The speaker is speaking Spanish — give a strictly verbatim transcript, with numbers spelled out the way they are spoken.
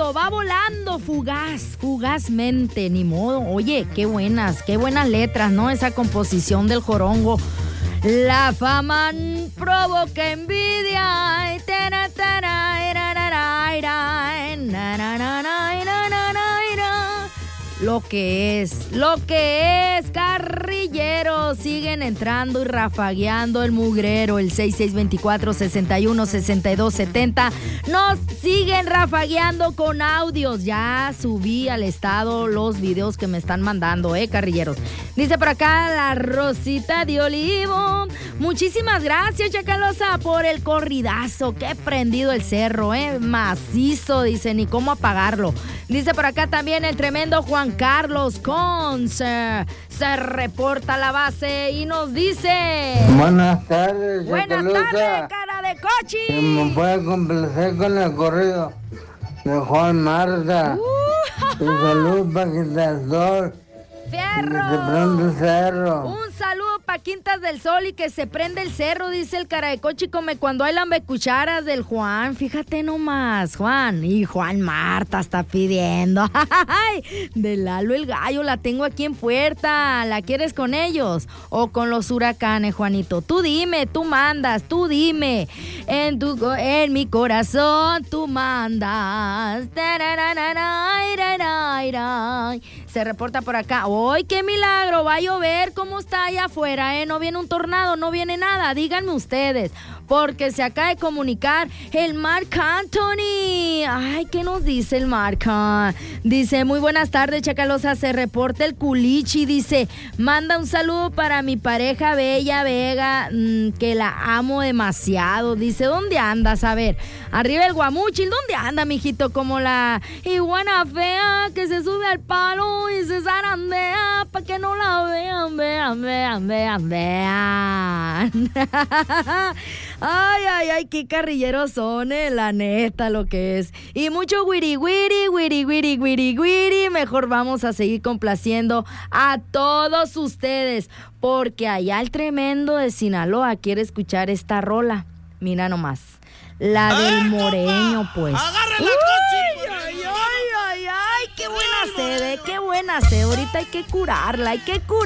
volando, va volando, fugaz, fugazmente, ni modo. Oye, qué buenas, qué buenas letras, ¿no? Esa composición del jorongo. La fama provoca envidia. Lo que es, lo que es, carrilleros, siguen entrando y rafagueando el mugrero, el seis seis dos cuatro, seis uno, seis dos siete cero. Nos siguen rafagueando con audios. Ya subí al estado los videos que me están mandando, eh, carrilleros. Dice por acá la Rosita de Olivo. Muchísimas gracias, Chacalosa, por el corridazo. Qué prendido el cerro, eh, macizo, dice, ni cómo apagarlo. Dice por acá también el tremendo Juan Carlos Conce. Se reporta a la base y nos dice: buenas tardes, buenas Chacalosa. tardes, cara de cochi. ¿Me puede complacer con el corrido de Juan Marta? Uh, y salud para Quintas del Sol. ¡Fierro! Que se prende el cerro. Un saludo para Quintas del Sol y que se prende el cerro, dice el cara de cochi, come cuando hay lambecucharas del Juan. Fíjate nomás, Juan. Y Juan Marta está pidiendo. De Lalo el Gallo, la tengo aquí en puerta. ¿La quieres con ellos o con los huracanes, Juanito? Tú dime, tú mandas, tú dime. En, tu, en mi corazón tú mandas. Se reporta por acá. ¡Ay, qué milagro! Va a llover. ¿Cómo está allá afuera, eh? No viene un tornado, no viene nada. Díganme ustedes. Porque se acaba de comunicar el Marc Anthony. Ay, ¿qué nos dice el Marc? Dice, muy buenas tardes, Chacalosa. Se reporta el Culichi. Dice, manda un saludo para mi pareja Bella Vega, mmm, que la amo demasiado. Dice, ¿dónde andas? A ver, arriba el guamuchil. ¿Dónde anda, mijito? Como la iguana fea que se sube al palo y se zarandea para que no la vean, vean, vean, vean, vean. Ay, ay, ay, qué carrilleros son, eh, la neta, lo que es. Y mucho wiri wiri, wiri wiri, wiri wiri. Mejor vamos a seguir complaciendo a todos ustedes, porque allá el tremendo de Sinaloa quiere escuchar esta rola. Mira nomás, la del moreño, pues. ¡Agarra la coche! ¡Ay, ay, ay, ay! ¡Qué buena sed, eh! ¡Qué buena sed! Ahorita hay que curarla, hay que curarla.